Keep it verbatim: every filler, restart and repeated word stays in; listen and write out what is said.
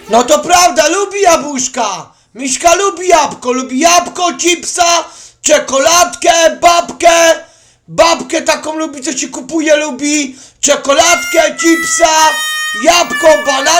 No to prawda, lubi jabłuszka. Miśka lubi jabłko, lubi jabłko, chipsa, czekoladkę, babkę. Babkę taką lubi, co się kupuje, lubi. Czekoladkę, chipsa, jabłko, banan.